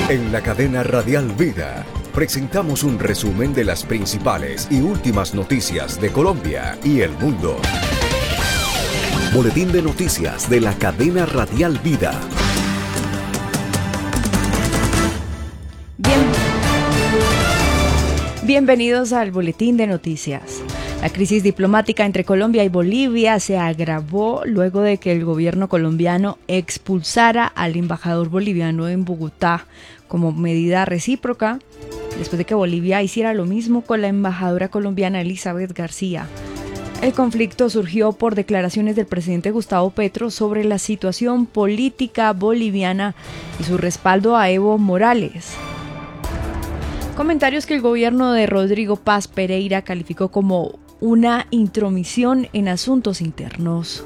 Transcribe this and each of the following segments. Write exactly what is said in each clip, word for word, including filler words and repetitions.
En la cadena Radial Vida presentamos un resumen de las principales y últimas noticias de Colombia y el mundo. Boletín de noticias de la cadena Radial Vida. Bien. Bienvenidos al Boletín de Noticias. La crisis diplomática entre Colombia y Bolivia se agravó luego de que el gobierno colombiano expulsara al embajador boliviano en Bogotá como medida recíproca, después de que Bolivia hiciera lo mismo con la embajadora colombiana Elizabeth García. El conflicto surgió por declaraciones del presidente Gustavo Petro sobre la situación política boliviana y su respaldo a Evo Morales. Comentarios que el gobierno de Rodrigo Paz Pereira calificó como una intromisión en asuntos internos.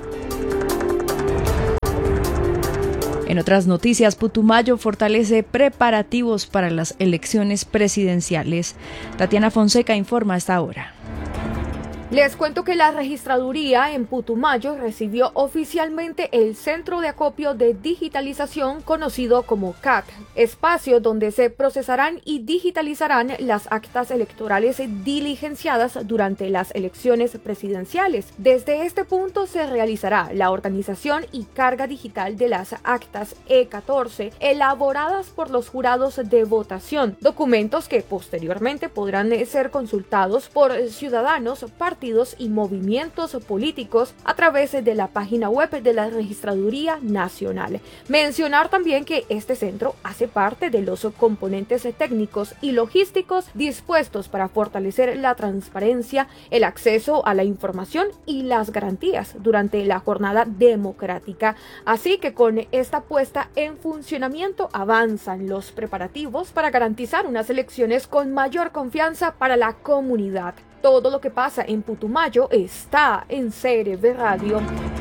En otras noticias, Putumayo fortalece preparativos para las elecciones presidenciales. Tatiana Fonseca informa a esta hora. Les cuento que la registraduría en Putumayo recibió oficialmente el Centro de Acopio de Digitalización conocido como C A D, espacio donde se procesarán y digitalizarán las actas electorales diligenciadas durante las elecciones presidenciales. Desde este punto se realizará la organización y carga digital de las actas E catorce elaboradas por los jurados de votación, documentos que posteriormente podrán ser consultados por ciudadanos, partidos y movimientos políticos a través de la página web de la Registraduría Nacional. Mencionar también que este centro hace parte de los componentes técnicos y logísticos dispuestos para fortalecer la transparencia, el acceso a la información y las garantías durante la jornada democrática. Así que con esta puesta en funcionamiento avanzan los preparativos para garantizar unas elecciones con mayor confianza para la comunidad. Todo lo que pasa en Putumayo está en C R V Radio.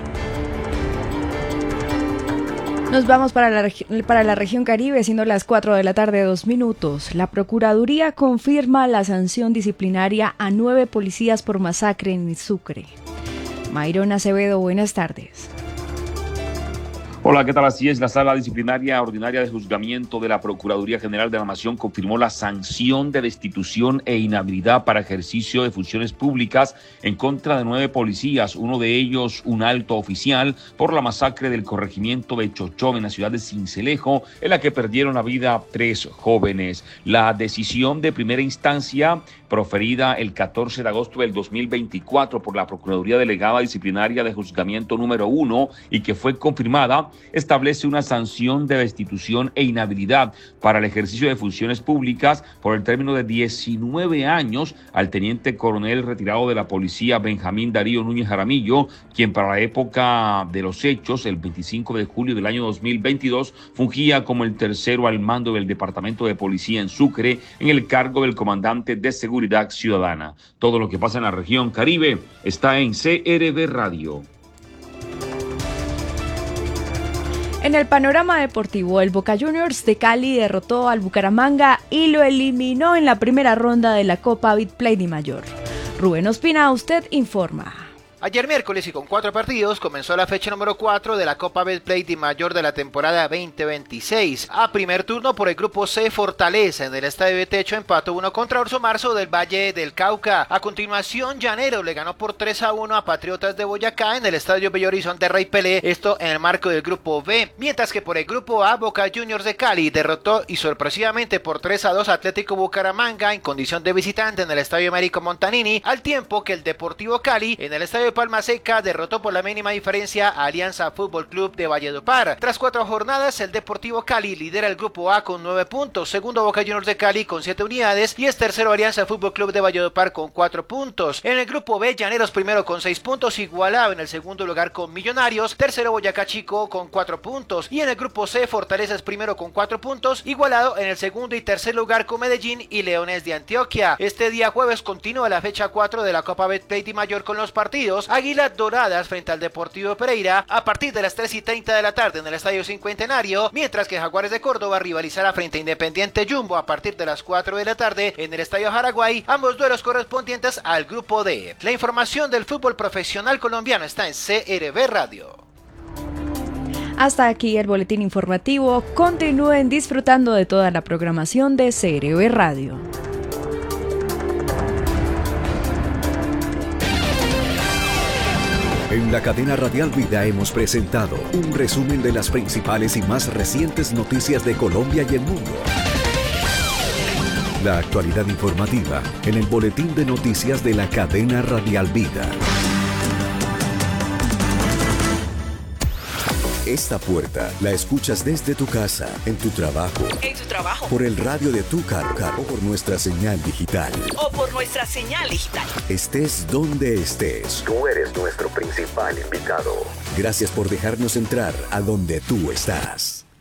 Nos vamos para la, para la región Caribe, siendo las cuatro de la tarde, dos minutos. La Procuraduría confirma la sanción disciplinaria a nueve policías por masacre en Sucre. Mayron Acevedo, buenas tardes. Hola, ¿qué tal? Así es, la Sala Disciplinaria Ordinaria de Juzgamiento de la Procuraduría General de la Nación confirmó la sanción de destitución e inhabilidad para ejercicio de funciones públicas en contra de nueve policías, uno de ellos un alto oficial, por la masacre del corregimiento de Chochón en la ciudad de Sincelejo, en la que perdieron la vida tres jóvenes. La decisión de primera instancia, proferida el catorce de agosto del dos mil veinticuatro por la Procuraduría Delegada Disciplinaria de Juzgamiento número uno y que fue confirmada, establece una sanción de destitución e inhabilidad para el ejercicio de funciones públicas por el término de diecinueve años al teniente coronel retirado de la policía Benjamín Darío Núñez Jaramillo, quien para la época de los hechos, el veinticinco de julio del año dos mil veintidós, fungía como el tercero al mando del Departamento de Policía en Sucre en el cargo del comandante de Seguridad Ciudadana. Todo lo que pasa en la región Caribe está en C R V Radio. En el panorama deportivo, el Boca Juniors de Cali derrotó al Bucaramanga y lo eliminó en la primera ronda de la Copa Betplay de Mayor. Rubén Ospina, usted informa. Ayer miércoles y con cuatro partidos comenzó la fecha número cuatro de la Copa Betplay de Mayor de la temporada veinte veintiséis. A primer turno por el grupo C, Fortaleza en el Estadio de Techo empató uno contra Orso Marzo del Valle del Cauca. A continuación, Llanero le ganó por tres a uno a Patriotas de Boyacá en el Estadio Bello Horizonte Rey Pelé, esto en el marco del grupo B. Mientras que por el grupo A, Boca Juniors de Cali derrotó y sorpresivamente por tres a dos a Atlético Bucaramanga en condición de visitante en el Estadio Américo Montanini, al tiempo que el Deportivo Cali en el Estadio Palma Seca derrotó por la mínima diferencia a Alianza Fútbol Club de Valledupar. Tras cuatro jornadas, el Deportivo Cali lidera el grupo A con nueve puntos, segundo Boca Juniors de Cali con siete unidades y es tercero Alianza Fútbol Club de Valledupar con cuatro puntos. En el grupo B, Llaneros primero con seis puntos, igualado en el segundo lugar con Millonarios, tercero Boyacá Chico con cuatro puntos y en el grupo C, Fortaleza es primero con cuatro puntos, igualado en el segundo y tercer lugar con Medellín y Leones de Antioquia. Este día jueves continúa la fecha cuatro de la Copa Betplay de Mayor con los partidos Águilas Doradas frente al Deportivo Pereira a partir de las tres y treinta de la tarde en el Estadio Cincuentenario, mientras que Jaguares de Córdoba rivalizará frente a Independiente Jumbo a partir de las cuatro de la tarde en el Estadio Jaraguay, ambos duelos correspondientes al grupo D. La información del fútbol profesional colombiano está en C R V Radio. Hasta aquí el boletín informativo. Continúen disfrutando de toda la programación de C R V Radio. En la cadena Radial Vida hemos presentado un resumen de las principales y más recientes noticias de Colombia y el mundo. La actualidad informativa en el boletín de noticias de la cadena Radial Vida. Esta puerta la escuchas desde tu casa, en tu trabajo, en tu trabajo, por el radio de tu carro o por nuestra señal digital. O por nuestra señal digital. Estés donde estés, tú eres nuestro principal invitado. Gracias por dejarnos entrar a donde tú estás.